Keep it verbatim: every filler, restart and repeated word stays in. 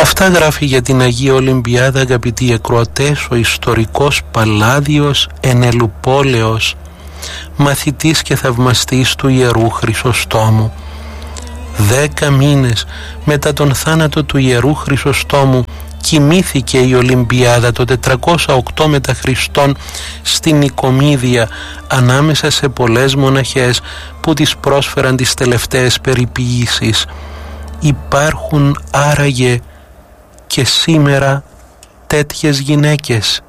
Αυτά γράφει για την Αγία Ολυμπιάδα, αγαπητοί ακροατές, ο ιστορικός Παλάδιος Ενελουπόλεως, μαθητής και θαυμαστής του Ιερού Χρυσοστόμου. Δέκα μήνες μετά τον θάνατο του Ιερού Χρυσοστόμου κοιμήθηκε η Ολυμπιάδα το τετρακόσια οκτώ μετά Χριστόν στην Νικομίδια, ανάμεσα σε πολλές μοναχές που της πρόσφεραν τις τελευταίες περιποίησεις. Υπάρχουν άραγε και σήμερα τέτοιες γυναίκες?